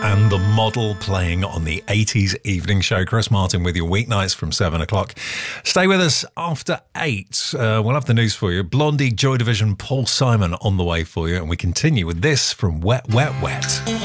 and The Model playing on the 80s evening show. Chris Martin with your weeknights from 7 o'clock. Stay with us after 8. We'll have the news for you. Blondie, Joy Division, Paul Simon on the way for you. And we continue with this from Wet, Wet, Wet.